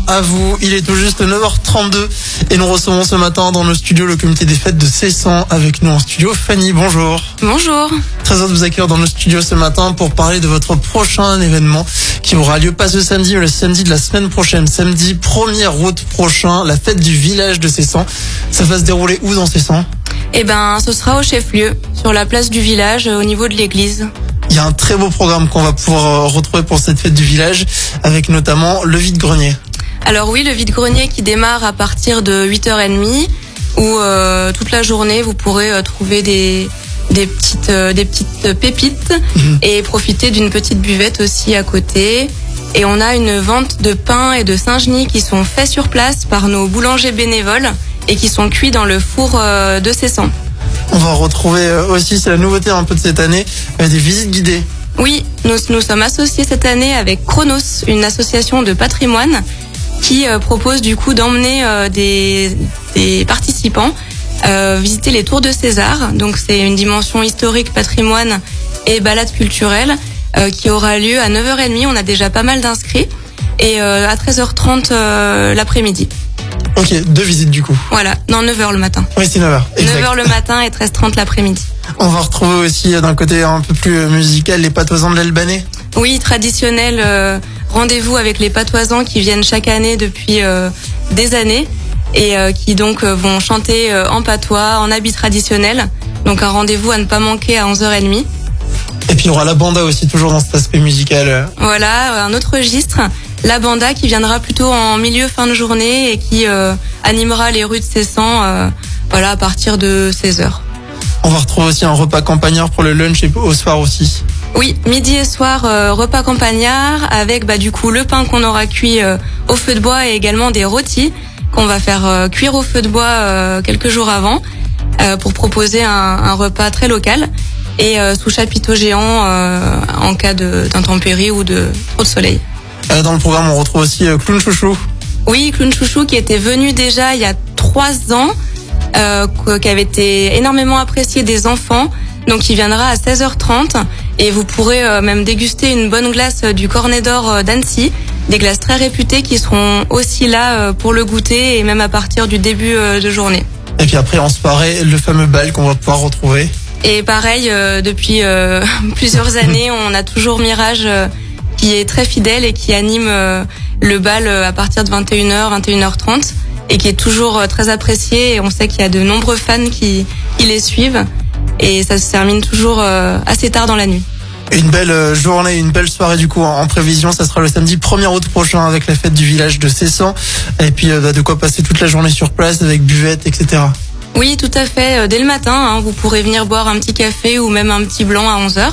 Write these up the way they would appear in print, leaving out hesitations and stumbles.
à vous. Il est tout juste 9h32 et nous recevons ce matin dans nos studios le comité des fêtes de Cessan. Avec nous en studio, Fanny, bonjour. Bonjour. Très heureux de vous accueillir dans nos studios ce matin pour parler de votre prochain événement qui aura lieu pas ce samedi, mais le samedi de la semaine prochaine, samedi 1er août prochain, la fête du village de Cessan. Ça va se dérouler où dans Cessan ? Eh ben, ce sera au chef-lieu, sur la place du village, au niveau de l'église. Il y a un très beau programme qu'on va pouvoir retrouver pour cette fête du village, avec notamment le vide-grenier. Alors oui, le vide-grenier qui démarre à partir de 8h30, où toute la journée vous pourrez trouver des petites pépites et profiter d'une petite buvette aussi à côté. Et on a une vente de pain et de Saint-Genis qui sont faits sur place par nos boulangers bénévoles et qui sont cuits dans le four de Cessan. On va retrouver aussi, c'est la nouveauté un peu de cette année, des visites guidées. Oui, nous sommes associés cette année avec Chronos, une association de patrimoine qui propose du coup d'emmener des participants visiter les tours de César. Donc c'est une dimension historique, patrimoine et balade culturelle qui aura lieu à 9h30. On a déjà pas mal d'inscrits et à 13h30 l'après-midi. Ok, 2 visites du coup. Voilà, non, 9h le matin. Oui, c'est 9h. 9h le matin et 13h30 l'après-midi. On va retrouver aussi d'un côté un peu plus musical les patoisans de l'Albanais. Oui, traditionnel rendez-vous avec les patoisans qui viennent chaque année depuis des années et qui donc vont chanter en patois, en habit traditionnel. Donc un rendez-vous à ne pas manquer à 11h30. Et puis il y aura la banda aussi, toujours dans cet aspect musical. Voilà, un autre registre. La banda qui viendra plutôt en milieu fin de journée et qui animera les rues de Cessan voilà, à partir de 16h. On va retrouver aussi un repas campagnard pour le lunch et au soir aussi. Oui, midi et soir, repas campagnard avec du coup le pain qu'on aura cuit au feu de bois et également des rôtis qu'on va faire cuire au feu de bois quelques jours avant pour proposer un repas très local et sous chapiteau géant en cas d'intempéries ou de trop de soleil. Dans le programme, on retrouve aussi Clown Chouchou. Oui, Clown Chouchou qui était venu déjà il y a 3 ans, qui avait été énormément apprécié des enfants. Donc il viendra à 16h30 et vous pourrez même déguster une bonne glace du Cornet d'Or d'Annecy, des glaces très réputées qui seront aussi là pour le goûter et même à partir du début de journée. Et puis après, en soirée, le fameux bal qu'on va pouvoir retrouver. Et pareil, depuis plusieurs années, on a toujours Mirage qui est très fidèle et qui anime le bal à partir de 21h, 21h30 et qui est toujours très apprécié et on sait qu'il y a de nombreux fans qui les suivent et ça se termine toujours assez tard dans la nuit. Une belle journée, une belle soirée du coup en prévision, ça sera le samedi 1er août prochain avec la fête du village de Cessan et puis de quoi passer toute la journée sur place avec buvette, etc. Oui, tout à fait, dès le matin, vous pourrez venir boire un petit café ou même un petit blanc à 11h.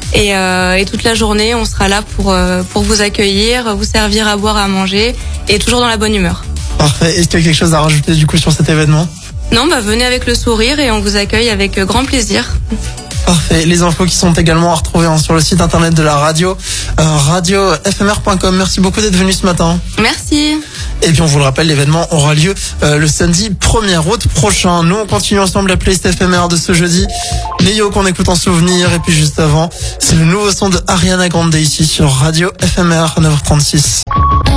Et toute la journée, on sera là pour vous accueillir, vous servir à boire, à manger, et toujours dans la bonne humeur. Parfait. Est-ce qu'il y a quelque chose à rajouter du coup sur cet événement ? Non, venez avec le sourire et on vous accueille avec grand plaisir. Parfait. Les infos qui sont également à retrouver sur le site internet de la radio, radiofmr.com. Merci beaucoup d'être venu ce matin. Merci. Et puis on vous le rappelle, l'événement aura lieu le samedi 1er août prochain. Nous on continue ensemble la playlist éphémère de ce jeudi. Léo qu'on écoute en souvenir et puis juste avant, c'est le nouveau son de Ariana Grande ici sur Radio FMR 9h36.